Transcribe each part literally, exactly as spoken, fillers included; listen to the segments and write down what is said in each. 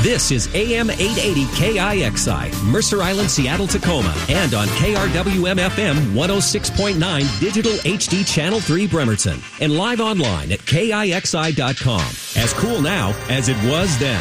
This is A M eight eighty K I X I, Mercer Island, Seattle, Tacoma, and on K R W M F M one oh six point nine Digital H D Channel three Bremerton, and live online at K I X I dot com. As cool now as it was then.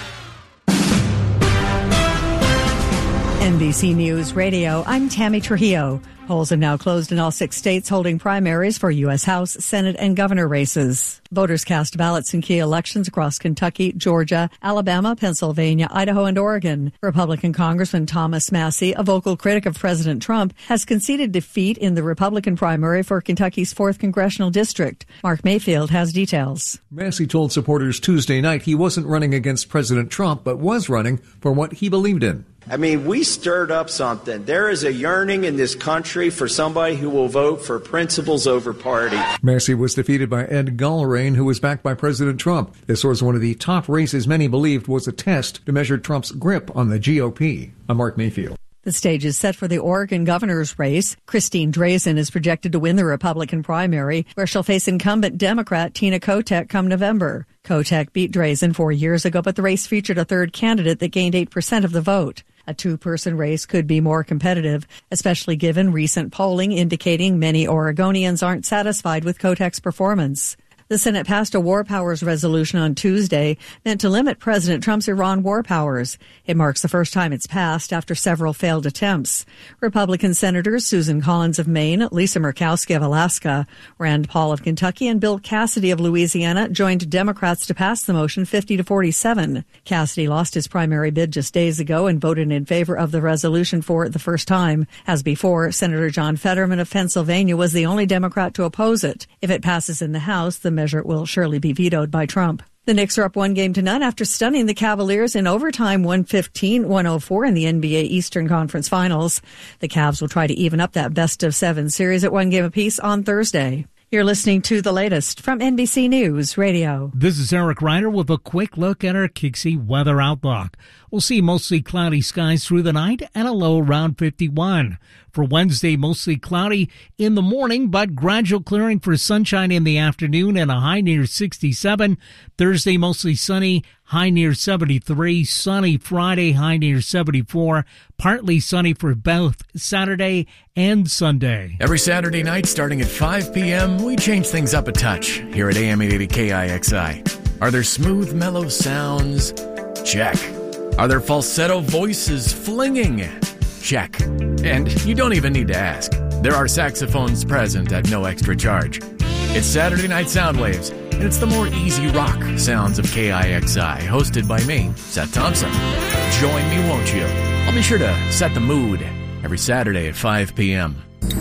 N B C News Radio, I'm Tammy Trujillo. Polls have now closed in all six states holding primaries for U S House, Senate, and governor races. Voters cast ballots in key elections across Kentucky, Georgia, Alabama, Pennsylvania, Idaho, and Oregon. Republican Congressman Thomas Massie, a vocal critic of President Trump, has conceded defeat in the Republican primary for Kentucky's fourth congressional district. Mark Mayfield has details. Massie told supporters Tuesday night he wasn't running against President Trump, but was running for what he believed in. I mean, we stirred up something. There is a yearning in this country for somebody who will vote for principles over party. Massie was defeated by Ed Gallarain, who was backed by President Trump. This was one of the top races many believed was a test to measure Trump's grip on the G O P. I'm Mark Mayfield. The stage is set for the Oregon governor's race. Christine Drazan is projected to win the Republican primary, where she'll face incumbent Democrat Tina Kotek come November. Kotek beat Drazan four years ago, but the race featured a third candidate that gained eight percent of the vote. A two-person race could be more competitive, especially given recent polling indicating many Oregonians aren't satisfied with Kotek's performance. The Senate passed a war powers resolution on Tuesday meant to limit President Trump's Iran war powers. It marks the first time it's passed after several failed attempts. Republican Senators Susan Collins of Maine, Lisa Murkowski of Alaska, Rand Paul of Kentucky, and Bill Cassidy of Louisiana joined Democrats to pass the motion fifty to forty-seven. Cassidy lost his primary bid just days ago and voted in favor of the resolution for the first time. As before, Senator John Fetterman of Pennsylvania was the only Democrat to oppose it. If it passes in the House, the measure will surely be vetoed by Trump. The Knicks are up one game to none after stunning the Cavaliers in overtime one fifteen to one oh four in the N B A Eastern Conference Finals. The Cavs will try to even up that best of seven series at one game apiece on Thursday. You're listening to the latest from N B C News Radio. This is Eric Ryder with a quick look at our Kixie weather outlook. We'll see mostly cloudy skies through the night and a low around fifty-one. For Wednesday, mostly cloudy in the morning, but gradual clearing for sunshine in the afternoon and a high near sixty-seven. Thursday, mostly sunny, high near seventy-three. Sunny Friday, high near seventy-four. Partly sunny for both Saturday and Sunday. Every Saturday night starting at five p.m., we change things up a touch here at A M eight eighty K I X I. Are there smooth, mellow sounds? Check. Are there falsetto voices flinging? Check. And you don't even need to ask. There are saxophones present at no extra charge. It's Saturday Night Soundwaves, and it's the more easy rock sounds of K I X I, hosted by me, Seth Thompson. Join me, won't you? I'll be sure to set the mood every Saturday at five p.m.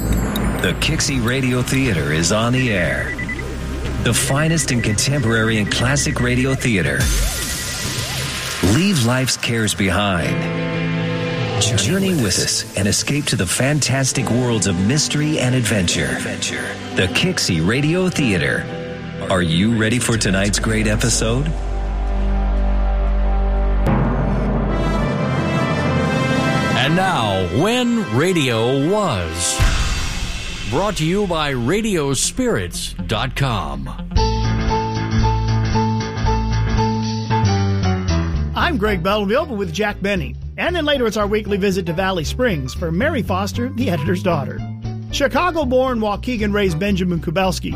The Kixie Radio Theater is on the air. The finest in contemporary and classic radio theater. Leave life's cares behind. Journey with us and escape to the fantastic worlds of mystery and adventure. The Kixie Radio Theater. Are you ready for tonight's great episode? And now, When Radio Was. Brought to you by radio spirits dot com. I'm Greg Belleville with Jack Benny. And then later it's our weekly visit to Valley Springs for Mary Foster, the editor's daughter. Chicago-born Waukegan raised Benjamin Kubelski